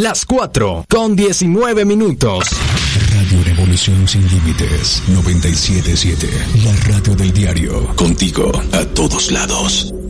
las 4:19. Radio Revolución Sin Límites 97.7, la radio del diario, contigo a todos lados.